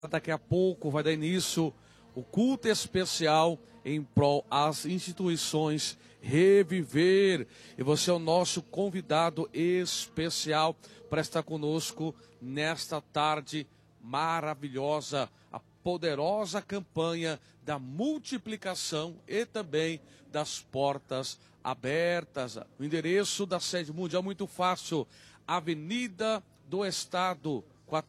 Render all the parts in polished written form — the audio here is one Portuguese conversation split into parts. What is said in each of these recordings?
Daqui a pouco vai dar início o culto especial em prol às instituições Reviver. E você é o nosso convidado especial para estar conosco nesta tarde maravilhosa, a poderosa campanha da multiplicação e também das portas abertas. O endereço da sede mundial é muito fácil, Avenida do Estado,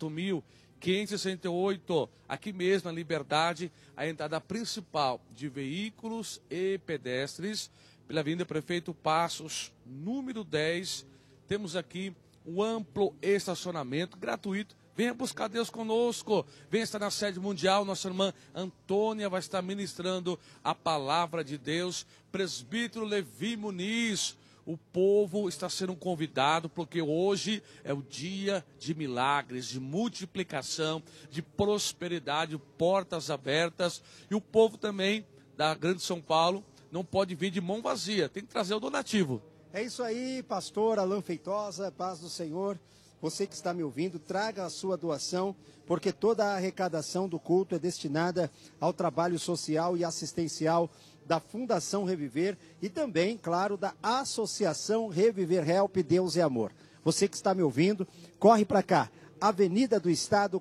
4.568, aqui mesmo na Liberdade, a entrada principal de veículos e pedestres, pela Avenida Prefeito Passos, número 10. Temos aqui um amplo estacionamento gratuito. Venha buscar Deus conosco, venha estar na sede mundial. Nossa irmã Antônia vai estar ministrando a palavra de Deus. Presbítero Levi Muniz, o povo está sendo convidado, porque hoje é o dia de milagres, de multiplicação, de prosperidade, portas abertas. E o povo também da Grande São Paulo não pode vir de mão vazia, tem que trazer o donativo. É isso aí, pastor Alain Feitosa, paz do Senhor. Você que está me ouvindo, traga a sua doação, porque toda a arrecadação do culto é destinada ao trabalho social e assistencial da Fundação Reviver e também, claro, da Associação Reviver Help Deus é Amor. Você que está me ouvindo, corre para cá. Avenida do Estado,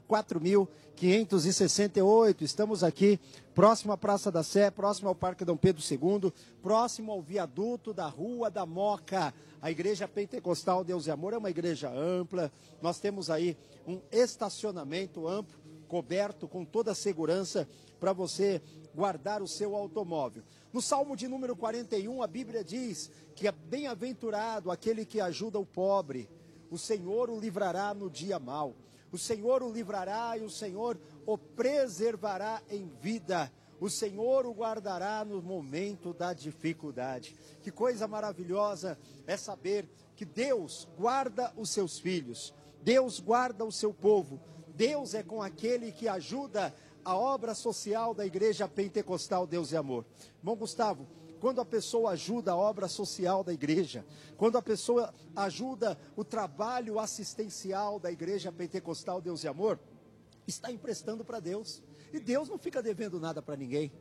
4.568. Estamos aqui, próximo à Praça da Sé, próximo ao Parque Dom Pedro II, próximo ao viaduto da Rua da Moca. A Igreja Pentecostal Deus e Amor é uma igreja ampla. Nós temos aí um estacionamento amplo, coberto com toda a segurança para você guardar o seu automóvel. No Salmo de número 41, a Bíblia diz que é bem-aventurado aquele que ajuda o pobre. O Senhor o livrará no dia mau. O Senhor o livrará e o Senhor o preservará em vida. O Senhor o guardará no momento da dificuldade. Que coisa maravilhosa é saber que Deus guarda os seus filhos. Deus guarda o seu povo. Deus é com aquele que ajuda a obra social da Igreja Pentecostal Deus e Amor. Irmão Gustavo, quando a pessoa ajuda a obra social da igreja, quando a pessoa ajuda o trabalho assistencial da Igreja Pentecostal Deus e Amor, está emprestando para Deus. E Deus não fica devendo nada para ninguém.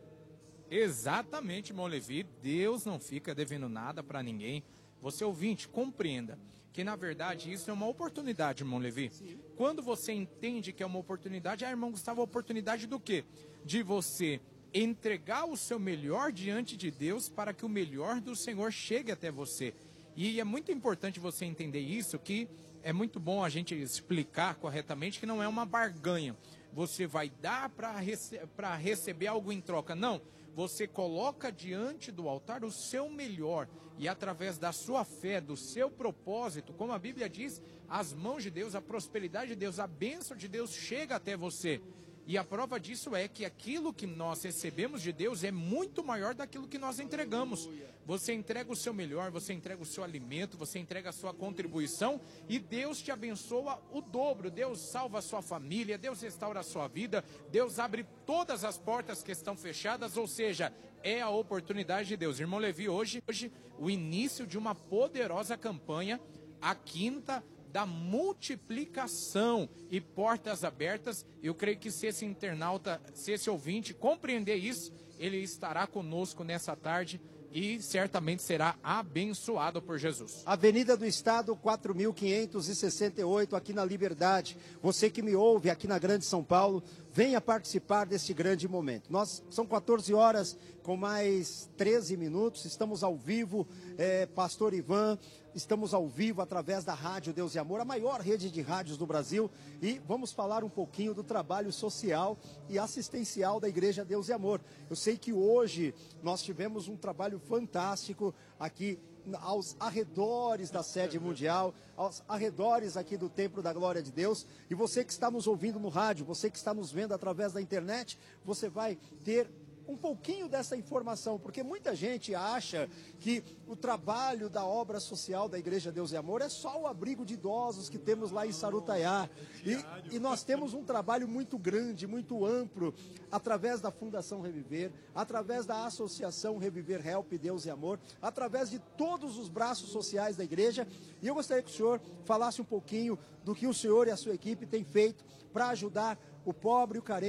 Exatamente, irmão Levi. Deus não fica devendo nada para ninguém. Você ouvinte, compreenda que na verdade isso é uma oportunidade, irmão Levi. Sim. Quando você entende que é uma oportunidade, irmão Gustavo, a oportunidade do quê? De você entregar o seu melhor diante de Deus para que o melhor do Senhor chegue até você. E é muito importante você entender isso, que é muito bom a gente explicar corretamente que não é uma barganha. Você vai dar para receber algo em troca. Não, você coloca diante do altar o seu melhor e através da sua fé, do seu propósito, como a Bíblia diz, as mãos de Deus, a prosperidade de Deus, a bênção de Deus chega até você. E a prova disso é que aquilo que nós recebemos de Deus é muito maior daquilo que nós entregamos. Você entrega o seu melhor, você entrega o seu alimento, você entrega a sua contribuição e Deus te abençoa o dobro. Deus salva a sua família, Deus restaura a sua vida, Deus abre todas as portas que estão fechadas, ou seja, é a oportunidade de Deus. Irmão Levi, hoje o início de uma poderosa campanha, a quinta da multiplicação e portas abertas. Eu creio que se esse internauta, se esse ouvinte compreender isso, ele estará conosco nessa tarde e certamente será abençoado por Jesus. Avenida do Estado, 4.568, aqui na Liberdade. Você que me ouve aqui na Grande São Paulo, venha participar desse grande momento. São 14 horas com mais 13 minutos, estamos ao vivo, Pastor Ivan, estamos ao vivo através da Rádio Deus e Amor, a maior rede de rádios do Brasil, e vamos falar um pouquinho do trabalho social e assistencial da Igreja Deus e Amor. Eu sei que hoje nós tivemos um trabalho fantástico aqui aos arredores da sede mundial, aos arredores aqui do Templo da Glória de Deus, e você que está nos ouvindo no rádio, você que está nos vendo através da internet, você vai ter um pouquinho dessa informação, porque muita gente acha que o trabalho da obra social da Igreja Deus e Amor é só o abrigo de idosos que temos lá em Sarutaiá. E nós temos um trabalho muito grande, muito amplo, através da Fundação Reviver, através da Associação Reviver Help Deus e Amor, através de todos os braços sociais da igreja. E eu gostaria que o senhor falasse um pouquinho do que o senhor e a sua equipe têm feito para ajudar o pobre, o carente.